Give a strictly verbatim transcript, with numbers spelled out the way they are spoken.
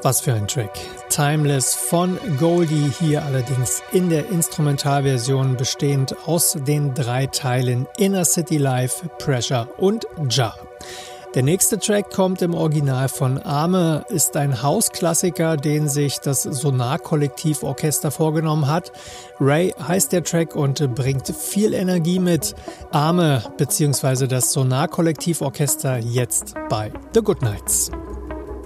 Was für ein Track. Timeless von Goldie, hier allerdings in der Instrumentalversion bestehend aus den drei Teilen Inner City Life, Pressure und Jar. Der nächste Track kommt im Original von Arme, ist ein House-Klassiker, den sich das Sonar-Kollektiv-Orchester vorgenommen hat. Ray heißt der Track und bringt viel Energie mit. Arme bzw. das Sonar-Kollektiv-Orchester jetzt bei The Goodnights.